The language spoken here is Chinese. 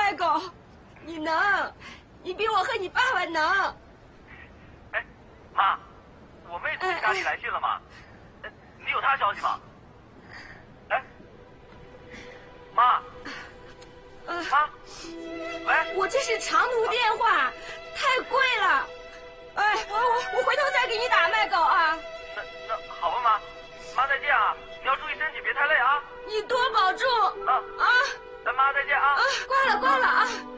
卖狗，你能，你比我和你爸爸能。 哎，妈，我妹从家里来信了吗？你有她消息吗？哎，妈，妈，喂， 我这是长途电话，太贵了。哎，我回头再给你打，卖狗啊。 那好吧，妈，妈再见啊！你要注意身体，别太累啊。 你多保重。 啊，妈再见啊。 挂了啊。